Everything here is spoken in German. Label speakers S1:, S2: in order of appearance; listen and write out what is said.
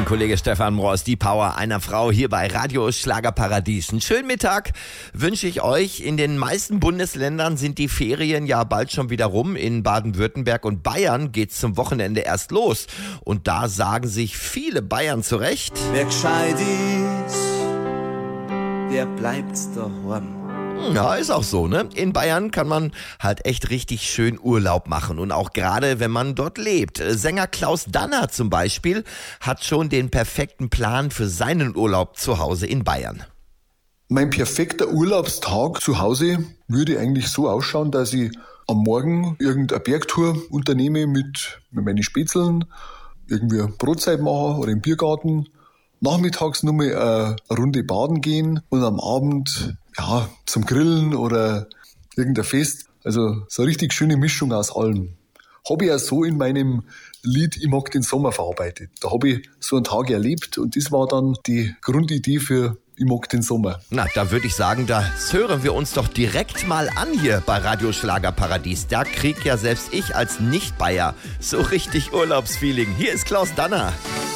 S1: Mein Kollege Stefan Mross, die Power einer Frau hier bei Radio Schlagerparadies. Einen schönen Mittag wünsche ich euch. In den meisten Bundesländern sind die Ferien ja bald schon wieder rum. In Baden-Württemberg und Bayern geht's zum Wochenende erst los. Und da sagen sich viele Bayern zurecht:
S2: Wer gescheit ist, der bleibt daheim.
S1: Ja, ist auch so, ne? In Bayern kann man halt echt richtig schön Urlaub machen und auch gerade, wenn man dort lebt. Sänger Klaus Danner zum Beispiel hat schon den perfekten Plan für seinen Urlaub zu Hause in Bayern.
S3: Mein perfekter Urlaubstag zu Hause würde eigentlich so ausschauen, dass ich am Morgen irgendeine Bergtour unternehme mit meinen Spätzeln, irgendwie eine Brotzeit mache oder im Biergarten. Nachmittags nur mal eine Runde baden gehen und am Abend zum Grillen oder irgendein Fest. Also so eine richtig schöne Mischung aus allem. Habe ich ja so in meinem Lied Ich mag den Sommer verarbeitet. Da habe ich so einen Tag erlebt und das war dann die Grundidee für Ich mag den Sommer.
S1: Na, da würde ich sagen, das hören wir uns doch direkt mal an hier bei Radio Schlagerparadies. Da krieg ja selbst ich als Nicht-Bayer so richtig Urlaubsfeeling. Hier ist Klaus Danner.